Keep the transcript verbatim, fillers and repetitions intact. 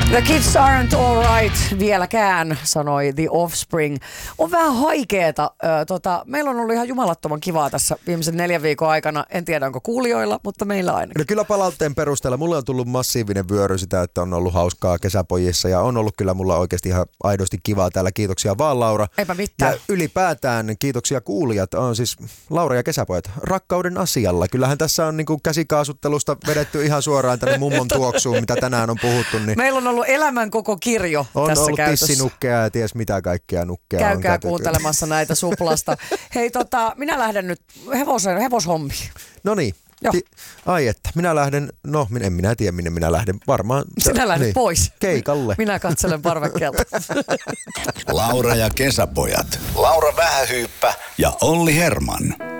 The kids aren't all right vieläkään, sanoi The Offspring. On vähän haikeeta. Ö, tota, meillä on ollut ihan jumalattoman kivaa tässä viimeisen neljän viikon aikana. En tiedä, onko kuulijoilla, mutta meillä ainakin. No kyllä palautteen perusteella. Mulle on tullut massiivinen vyöry sitä, että on ollut hauskaa kesäpojissa. Ja on ollut kyllä mulla oikeasti ihan aidosti kivaa täällä. Kiitoksia vaan, Laura. Eipä mitään. Ja ylipäätään kiitoksia kuulijat. On siis Laura ja kesäpojat rakkauden asialla. Kyllähän tässä on niinku käsikaasuttelusta vedetty ihan suoraan tänne mummon tuoksuun, mitä tänään on puhuttu. Niin meillä on ollut elämän koko kirjo on tässä ollut käytössä. tissinukkeja ja ties mitä kaikkea nukkeja. Käykää on kuuntelemassa näitä suplasta. Hei tota, minä lähden nyt hevosen, hevoshommiin. No niin. Ti- ai että, minä lähden, no en minä tiedä minne minä lähden, varmaan. Sinä lähdet niin. pois. Keikalle. Minä katselen parvekkeelta. Laura ja kesäpojat. Laura Vähähyyppä ja Olli Herman.